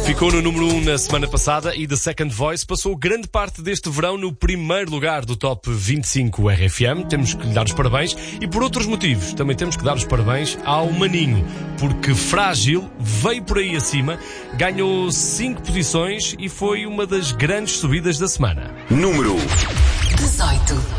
Ficou no número 1 na semana passada e The Second Voice passou grande parte deste verão no primeiro lugar do Top 25 RFM. Temos que lhe dar os parabéns e por outros motivos também temos que dar os parabéns ao Maninho, porque Frágil veio por aí acima, ganhou 5 posições e foi uma das grandes subidas da semana. Número 18.